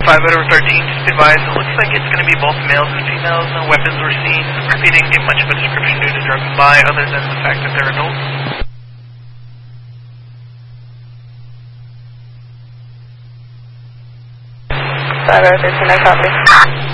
5 out of 13, just advise, it looks like it's going to be both males and females. No weapons were seen. They didn't give much of a description due to driving by other than the fact that they're adults. 5 out of 13, I copy.